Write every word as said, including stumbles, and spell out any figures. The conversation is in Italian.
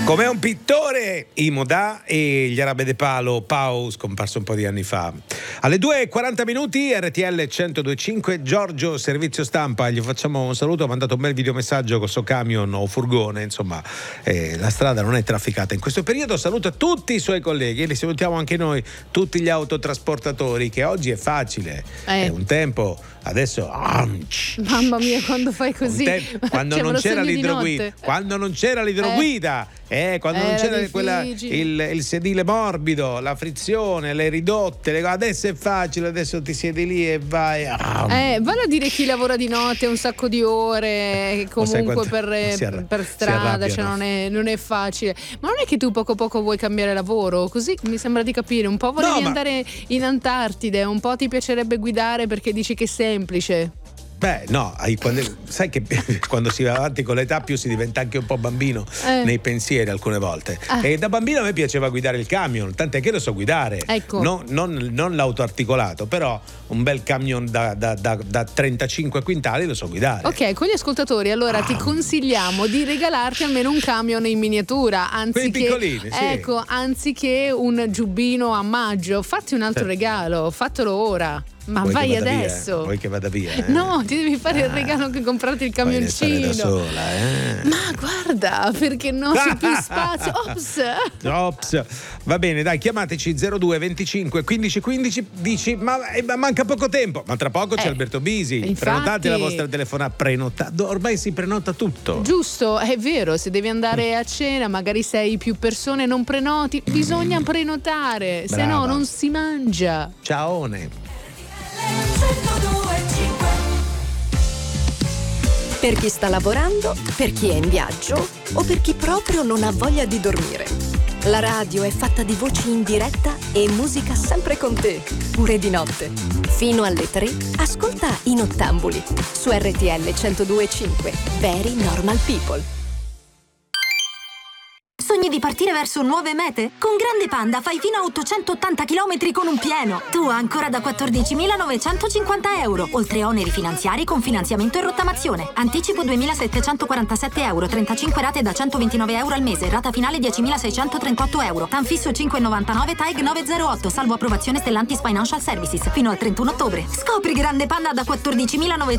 Come un pittore, i Modà e gli Arabe de Palo, Pau, scomparso un po' di anni fa. Alle due e quaranta minuti, R T L centodue e cinque, Giorgio, servizio stampa, gli facciamo un saluto, ha mandato un bel videomessaggio con suo camion o furgone, insomma, eh, la strada non è trafficata in questo periodo, saluta tutti i suoi colleghi e li salutiamo anche noi, tutti gli autotrasportatori, che oggi è facile, eh. è un tempo, adesso... Mamma mia, quando fai così, tempo, quando, non c'era l'idroguida, quando non c'era l'idroguida, eh, eh quando non c'era quella, il, il sedile morbido, la frizione, le ridotte, le, adesso è facile, adesso ti siedi lì e vai. Eh, vale a dire chi lavora di notte un sacco di ore, comunque per, per strada, cioè non è, non è facile. Ma non è che tu poco poco vuoi cambiare lavoro? Così mi sembra di capire, un po' volevi no, andare ma... in Antartide, un po' ti piacerebbe guidare perché dici che è semplice. Beh, no, quando, sai che quando si va avanti con l'età più si diventa anche un po' bambino eh. nei pensieri alcune volte. Eh. E da bambino a me piaceva guidare il camion, tant'è che lo so guidare. Ecco. No, non, non l'auto articolato, però un bel camion da, da, da, da trentacinque quintali lo so guidare. Ok, con gli ascoltatori allora ah. ti consigliamo di regalarti almeno un camion in miniatura, anziché, piccolini, sì. ecco, anziché un giubbino a maggio. Fatti un altro sì. regalo, fatelo ora. Ma vuoi vai che adesso? Via? Vuoi che vada via? Eh? No, ti devi fare ah. il regalo che comprarti il camioncino. Da sola, eh? Ma guarda, perché non c'è più spazio. Ops. Ops. Va bene, dai, chiamateci zero due venticinque quindici quindici. Dici, ma, eh, ma manca poco tempo. Ma tra poco c'è eh, Alberto Bisi. Infatti, prenotate la vostra telefonata. Prenota. Ormai si prenota tutto. Giusto, è vero. Se devi andare a cena, magari sei più persone, non prenoti. Bisogna prenotare, se no non si mangia. Ciaone. Per chi sta lavorando, per chi è in viaggio o per chi proprio non ha voglia di dormire. La radio è fatta di voci in diretta e musica sempre con te, pure di notte. Fino alle tre, ascolta I Nottambuli su R T L centodue e cinque. Very Normal People. Sogni di partire verso nuove mete? Con Grande Panda fai fino a ottocentottanta chilometri con un pieno. Tu ancora da quattordicimilanovecentocinquanta euro, oltre oneri finanziari con finanziamento e rottamazione. Anticipo duemilasettecentoquarantasette euro, trentacinque rate da centoventinove euro al mese, rata finale diecimilaseicentotrentotto euro. Tanfisso cinque virgola novantanove, T A E G novecentootto, salvo approvazione Stellantis Financial Services, fino al trentuno ottobre. Scopri Grande Panda da quattordicimilanovecentocinquanta